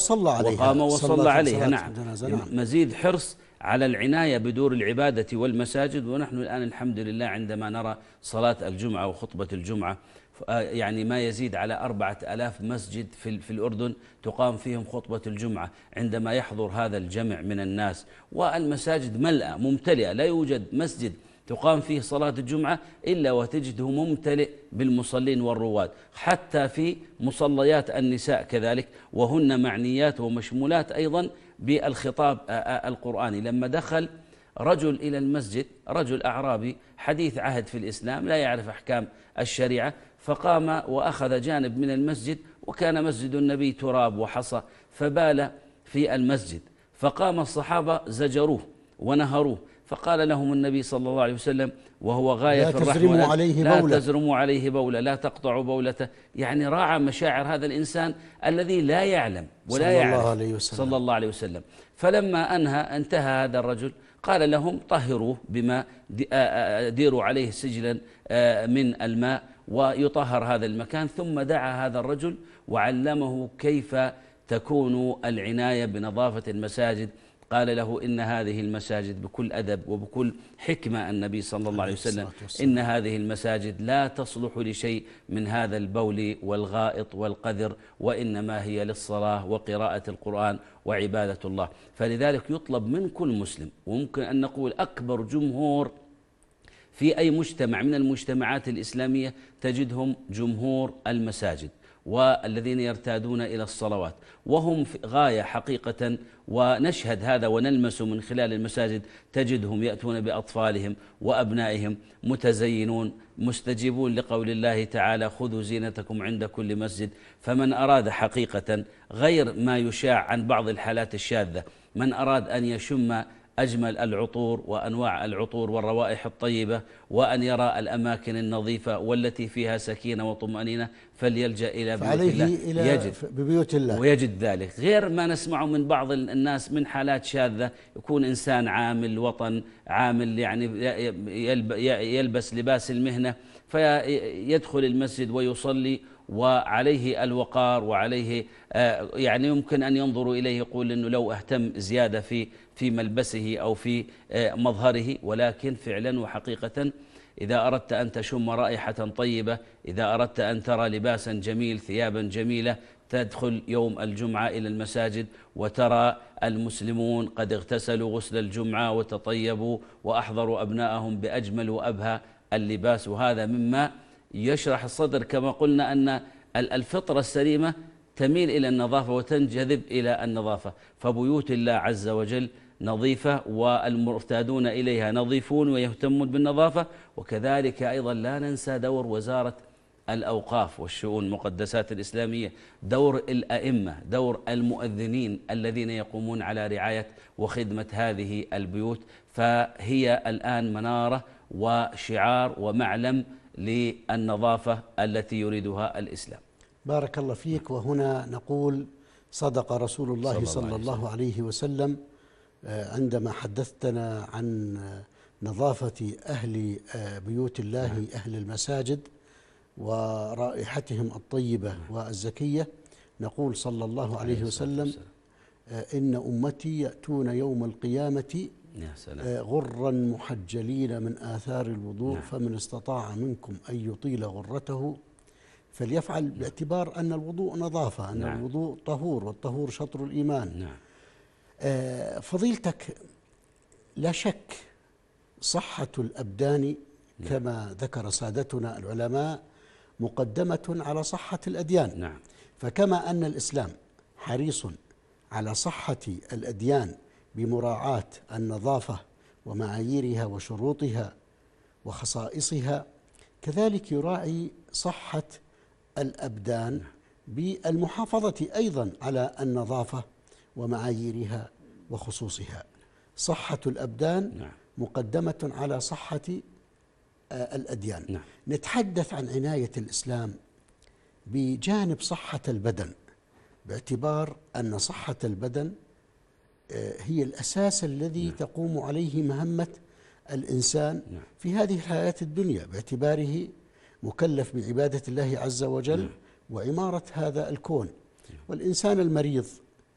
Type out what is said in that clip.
وصلى عليها، وقام وصلى عليها. نعم، نعم. مزيد حرص على العناية بدور العبادة والمساجد. ونحن الآن الحمد لله عندما نرى صلاة الجمعة وخطبة الجمعة يعني ما يزيد على 4000 مسجد في الأردن تقام فيهم خطبة الجمعة عندما يحضر هذا الجمع من الناس، والمساجد ملأة ممتلئة، لا يوجد مسجد تقام فيه صلاة الجمعة إلا وتجده ممتلئ بالمصلين والرواد، حتى في مصليات النساء كذلك، وهن معنيات ومشمولات أيضا بالخطاب القرآني. لما دخل رجل إلى المسجد، رجل أعرابي حديث عهد في الإسلام لا يعرف أحكام الشريعة، فقام وأخذ جانب من المسجد، وكان مسجد النبي تراب وحصى، فبال في المسجد، فقام الصحابة زجروه ونهروه، فقال لهم النبي صلى الله عليه وسلم وهو غاية في الرحمة: لا تزرموا عليه بولة، لا تقطعوا بولته. يعني راعى مشاعر هذا الإنسان الذي لا يعلم ولا يعرف صلى الله عليه وسلم. فلما انتهى هذا الرجل قال لهم: طهروه بما ديروا عليه سجلا من الماء ويطهر هذا المكان. ثم دعا هذا الرجل وعلمه كيف تكون العناية بنظافة المساجد. قال له: إن هذه المساجد، بكل أدب وبكل حكمة النبي صلى الله عليه وسلم، إن هذه المساجد لا تصلح لشيء من هذا البول والغائط والقذر، وإنما هي للصلاة وقراءة القرآن وعبادة الله. فلذلك يطلب من كل مسلم، وممكن أن نقول أكبر جمهور في أي مجتمع من المجتمعات الإسلامية تجدهم جمهور المساجد والذين يرتادون إلى الصلوات، وهم في غاية حقيقة، ونشهد هذا ونلمس من خلال المساجد. تجدهم يأتون بأطفالهم وأبنائهم متزينون مستجيبون لقول الله تعالى: خذوا زينتكم عند كل مسجد. فمن أراد حقيقة غير ما يشاع عن بعض الحالات الشاذة، من أراد أن يشم أجمل العطور وأنواع العطور والروائح الطيبة، وأن يرى الأماكن النظيفة والتي فيها سكينة وطمأنينة، فليلجأ إلى بيوت الله ويجد ذلك. غير ما نسمعه من بعض الناس من حالات شاذة، يكون إنسان عامل وطن، عامل يعني يلبس لباس المهنة، فيدخل المسجد ويصلي وعليه الوقار وعليه يعني يمكن أن ينظروا إليه يقول أنه لو اهتم زيادة في ملبسه أو في مظهره. ولكن فعلا وحقيقة إذا أردت أن تشم رائحة طيبة، إذا أردت أن ترى لباسا جميل، ثيابا جميلة، تدخل يوم الجمعة إلى المساجد وترى المسلمون قد اغتسلوا غسل الجمعة وتطيبوا وأحضروا أبنائهم بأجمل وأبهى اللباس. وهذا مما يشرح الصدر، كما قلنا أن الفطرة السليمة تميل إلى النظافة وتنجذب إلى النظافة. فبيوت الله عز وجل نظيفة، والمرتادون إليها نظيفون ويهتمون بالنظافة. وكذلك أيضا لا ننسى دور وزارة الأوقاف والشؤون المقدسات الإسلامية، دور الأئمة، دور المؤذنين الذين يقومون على رعاية وخدمة هذه البيوت. فهي الآن منارة وشعار ومعلم للنظافة التي يريدها الإسلام. بارك الله فيك. وهنا نقول: صدق رسول الله صلى الله عليه وسلم عندما حدثتنا عن نظافة أهل بيوت الله، أهل المساجد، ورائحتهم الطيبة والزكية. نقول صلى الله عليه وسلم: إن أمتي يأتون يوم القيامة غرا محجلين من آثار الوضوء، فمن استطاع منكم أن يطيل غرته فليفعل، باعتبار أن الوضوء نظافة، أن الوضوء طهور، والطهور شطر الإيمان. فضيلتك، لا شك صحة الأبدان كما ذكر سادتنا العلماء مقدمة على صحة الأديان. فكما أن الإسلام حريص على صحة الأديان بمراعاة النظافة ومعاييرها وشروطها وخصائصها، كذلك يراعي صحة الأبدان بالمحافظة أيضا على النظافة ومعاييرها وخصوصها. صحة الأبدان مقدمة على صحة الأديان. نتحدث عن عناية الإسلام بجانب صحة البدن، باعتبار أن صحة البدن هي الأساس الذي تقوم عليه مهمة الإنسان في هذه الحياة الدنيا، باعتباره مكلف بعبادة الله عز وجل وعمارة هذا الكون. والإنسان المريض